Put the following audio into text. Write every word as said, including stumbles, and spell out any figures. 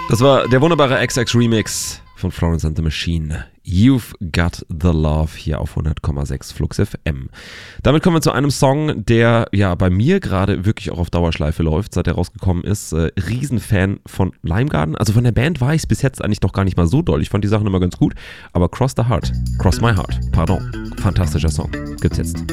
Das war der wunderbare X X Remix von Florence and the Machine. You've Got the Love hier auf hundert Komma sechs Flux F M. Damit kommen wir zu einem Song, der ja bei mir gerade wirklich auch auf Dauerschleife läuft, seit er rausgekommen ist. Äh, Riesenfan von Limegarden. Also von der Band war ich es bis jetzt eigentlich doch gar nicht mal so doll. Ich fand die Sachen immer ganz gut. Aber Cross the Heart, Cross My Heart, pardon. Fantastischer Song. Gibt's jetzt.